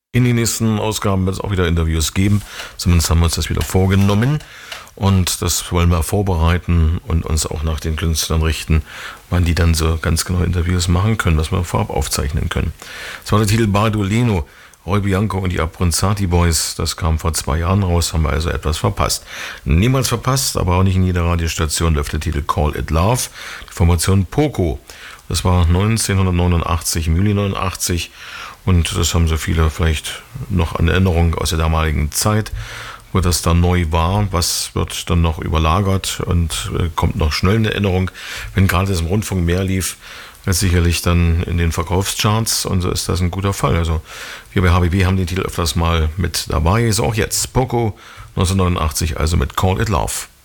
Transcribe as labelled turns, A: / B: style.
A: In den nächsten Ausgaben wird es auch wieder Interviews geben. Zumindest haben wir uns das wieder vorgenommen. Und das wollen wir vorbereiten und uns auch nach den Künstlern richten, wann die dann so ganz genau Interviews machen können, was wir vorab aufzeichnen können. Das war der Titel Bardolino, Roy Bianco und die Abronzati Boys. Das kam vor 2 Jahren raus, haben wir also etwas verpasst. Niemals verpasst, aber auch nicht in jeder Radiostation läuft der Titel Call It Love, die Formation Poco. Das war 1989, im Juli 89. Und das haben so viele vielleicht noch an Erinnerung aus der damaligen Zeit, wo das dann neu war. Was wird dann noch überlagert und kommt noch schnell in Erinnerung, wenn gerade es im Rundfunk mehr lief, als sicherlich dann in den Verkaufscharts. Und so ist das ein guter Fall. Also wir bei HBB haben den Titel öfters mal mit dabei. Ist auch jetzt Poco 1989, also mit Call It Love.